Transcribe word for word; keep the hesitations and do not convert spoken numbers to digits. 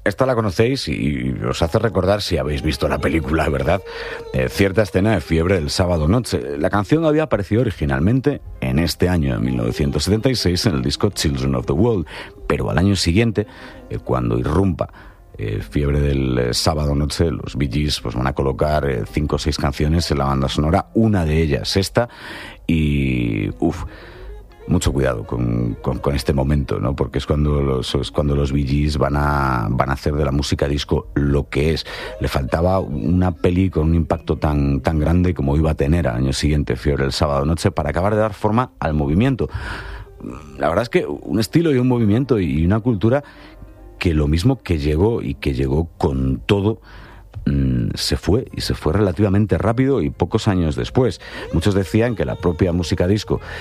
esta la conocéis y os hace recordar, si habéis visto la película, ¿verdad?, Eh, cierta escena de Fiebre del sábado noche. La canción había aparecido originalmente en este año de mil novecientos setenta y seis en el disco Children of the World, pero al año siguiente, eh, cuando irrumpa eh, Fiebre del eh, sábado noche, los Bee Gees pues, van a colocar eh, cinco o seis canciones en la banda sonora, una de ellas esta, y uff, mucho cuidado con, con, con este momento, ¿no? Porque es cuando los, es cuando los Bee Gees van a, van a hacer de la música disco lo que es. Le faltaba una peli con un impacto tan, tan grande como iba a tener al año siguiente Fiebre el sábado noche para acabar de dar forma al movimiento. La verdad es que un estilo y un movimiento y una cultura que lo mismo que llegó y que llegó con todo, se fue, y se fue relativamente rápido y pocos años después. Muchos decían que la propia música disco